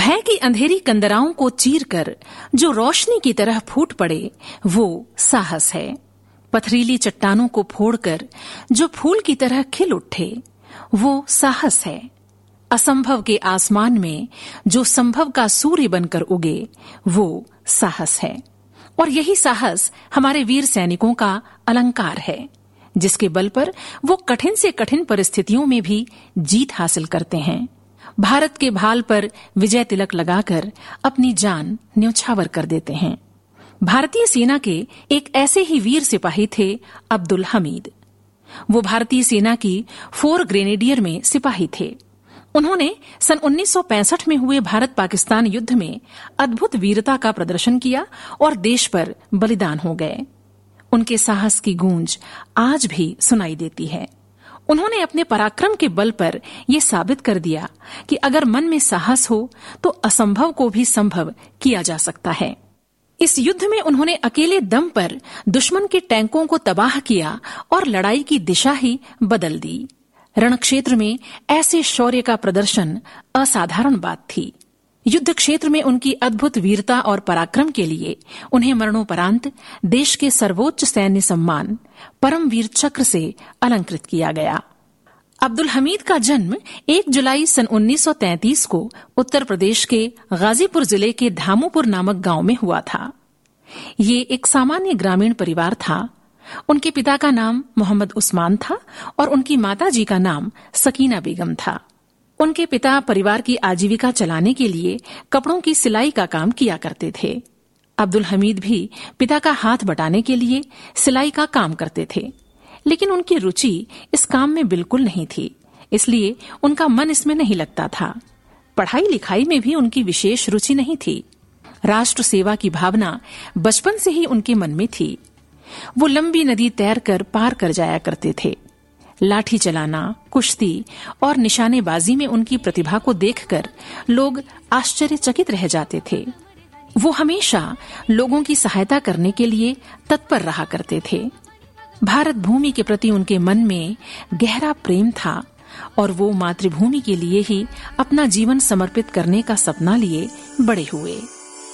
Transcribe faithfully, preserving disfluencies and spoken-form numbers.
भय की अंधेरी कंदराओं को चीरकर जो रोशनी की तरह फूट पड़े वो साहस है। पथरीली चट्टानों को फोड़कर जो फूल की तरह खिल उठे वो साहस है। असंभव के आसमान में जो संभव का सूर्य बनकर उगे वो साहस है। और यही साहस हमारे वीर सैनिकों का अलंकार है, जिसके बल पर वो कठिन से कठिन परिस्थितियों में भी जीत हासिल करते हैं। भारत के भाल पर विजय तिलक लगाकर अपनी जान न्यौछावर कर देते हैं। भारतीय सेना के एक ऐसे ही वीर सिपाही थे अब्दुल हमीद। वो भारतीय सेना की फोर ग्रेनेडियर में सिपाही थे। उन्होंने सन उन्नीस सौ पैंसठ में हुए भारत पाकिस्तान युद्ध में अद्भुत वीरता का प्रदर्शन किया और देश पर बलिदान हो गए। उनके साहस की गूंज आज भी सुनाई देती है। उन्होंने अपने पराक्रम के बल पर यह साबित कर दिया कि अगर मन में साहस हो तो असंभव को भी संभव किया जा सकता है। इस युद्ध में उन्होंने अकेले दम पर दुश्मन के टैंकों को तबाह किया और लड़ाई की दिशा ही बदल दी। रणक्षेत्र में ऐसे शौर्य का प्रदर्शन असाधारण बात थी। युद्ध क्षेत्र में उनकी अद्भुत वीरता और पराक्रम के लिए उन्हें मरणोपरांत देश के सर्वोच्च सैन्य सम्मान परमवीर चक्र से अलंकृत किया गया। अब्दुल हमीद का जन्म एक जुलाई सन उन्नीस सौ तैंतीस को उत्तर प्रदेश के गाजीपुर जिले के धामोपुर नामक गांव में हुआ था। ये एक सामान्य ग्रामीण परिवार था। उनके पिता का नाम मोहम्मद उस्मान था और उनकी माताजी का नाम सकीना बेगम था। उनके पिता परिवार की आजीविका चलाने के लिए कपड़ों की सिलाई का काम किया करते थे। अब्दुल हमीद भी पिता का हाथ बटाने के लिए सिलाई का काम करते थे, लेकिन उनकी रुचि इस काम में बिल्कुल नहीं थी, इसलिए उनका मन इसमें नहीं लगता था। पढ़ाई लिखाई में भी उनकी विशेष रुचि नहीं थी। राष्ट्र सेवा की भावना बचपन से ही उनके मन में थी। वो लंबी नदी तैरकर पार कर जाया करते थे। लाठी चलाना, कुश्ती और निशानेबाजी में उनकी प्रतिभा को देखकर लोग आश्चर्यचकित रह जाते थे। वो हमेशा लोगों की सहायता करने के लिए तत्पर रहा करते थे। भारत भूमि के प्रति उनके मन में गहरा प्रेम था और वो मातृभूमि के लिए ही अपना जीवन समर्पित करने का सपना लिए बड़े हुए।